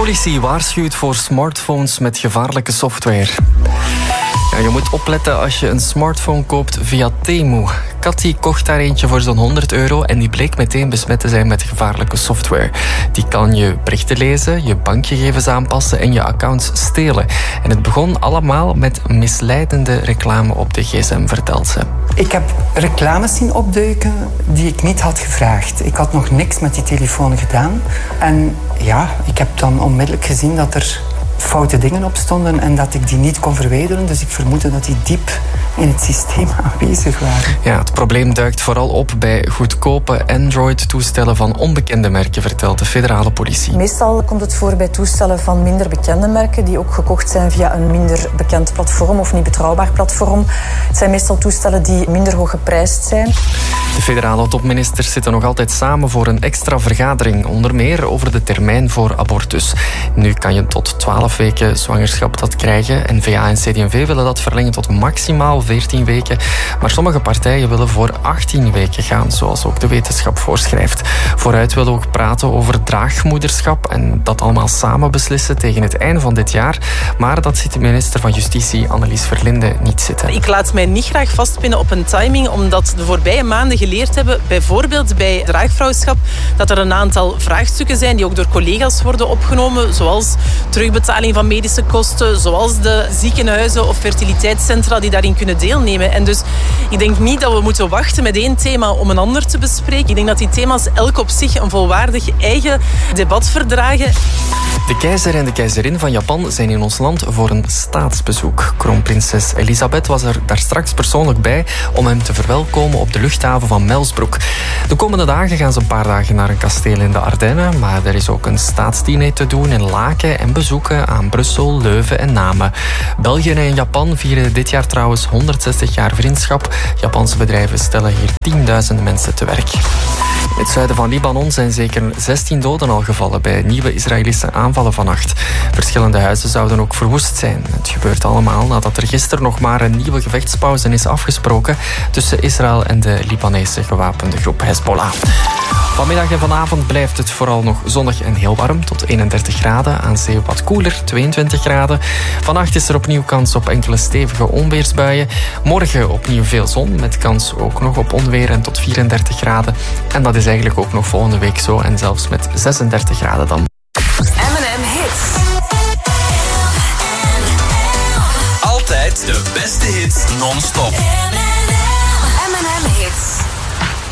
Politie waarschuwt voor smartphones met gevaarlijke software. Ja, je moet opletten als je een smartphone koopt via Temu. Cathy kocht daar eentje voor zo'n €100 en die bleek meteen besmet te zijn met gevaarlijke software. Die kan je berichten lezen, je bankgegevens aanpassen en je accounts stelen. En het begon allemaal met misleidende reclame op de gsm, vertelt ze. Ik heb reclames zien opduiken die ik niet had gevraagd. Ik had nog niks met die telefoon gedaan. En ja, ik heb dan onmiddellijk gezien dat er foute dingen op stonden en dat ik die niet kon verwijderen. Dus ik vermoedde dat die diep in het systeem aanwezig waren. Ja, het probleem duikt vooral op bij goedkope Android-toestellen van onbekende merken, vertelt de federale politie. Meestal komt het voor bij toestellen van minder bekende merken die ook gekocht zijn via een minder bekend platform of niet betrouwbaar platform. Het zijn meestal toestellen die minder hoog geprijsd zijn. De federale topministers zitten nog altijd samen voor een extra vergadering, onder meer over de termijn voor abortus. Nu kan je tot 12 weken zwangerschap dat krijgen. N-VA en CD&V willen dat verlengen tot maximaal 14 weken. Maar sommige partijen willen voor 18 weken gaan, zoals ook de wetenschap voorschrijft. Vooruit willen we ook praten over draagmoederschap en dat allemaal samen beslissen tegen het einde van dit jaar. Maar dat ziet de minister van Justitie, Annelies Verlinde, niet zitten. Ik laat mij niet graag vastpinnen op een timing, omdat de voorbije maanden geleerd hebben, bijvoorbeeld bij draagvrouwschap, dat er een aantal vraagstukken zijn die ook door collega's worden opgenomen, zoals terugbetaling van medische kosten, zoals de ziekenhuizen of fertiliteitscentra die daarin kunnen deelnemen. En dus ik denk niet dat we moeten wachten met één thema om een ander te bespreken. Ik denk dat die thema's elk op zich een volwaardig eigen debat verdragen. De keizer en de keizerin van Japan zijn in ons land voor een staatsbezoek. Kroonprinses Elisabeth was er daar straks persoonlijk bij om hem te verwelkomen op de luchthaven van Melsbroek. De komende dagen gaan ze een paar dagen naar een kasteel in de Ardennen, maar er is ook een staatsdiner te doen in Laken en bezoeken aan Brussel, Leuven en Namen. België en Japan vieren dit jaar trouwens 160 jaar vriendschap. Japanse bedrijven stellen hier 10.000 mensen te werk. In het zuiden van Libanon zijn zeker 16 doden al gevallen bij nieuwe Israëlische aanvallen vannacht. Verschillende huizen zouden ook verwoest zijn. Het gebeurt allemaal nadat er gisteren nog maar een nieuwe gevechtspauze is afgesproken tussen Israël en de Libanese gewapende groep Hezbollah. Vanmiddag en vanavond blijft het vooral nog zonnig en heel warm, tot 31 graden. Aan zee wat koeler, 22 graden. Vannacht is er opnieuw kans op enkele stevige onweersbuien. Morgen opnieuw veel zon, met kans ook nog op onweer en tot 34 graden. En dat is eigenlijk ook nog volgende week zo, en zelfs met 36 graden dan. M&M Hits. Altijd de beste hits non-stop.